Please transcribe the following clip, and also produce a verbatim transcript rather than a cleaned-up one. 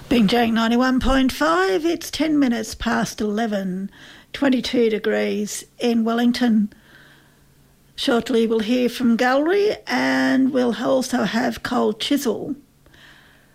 Bingjang ninety-one point five, it's ten minutes past eleven, twenty-two degrees in Wellington. Shortly we'll hear from Gallery and we'll also have Cold Chisel.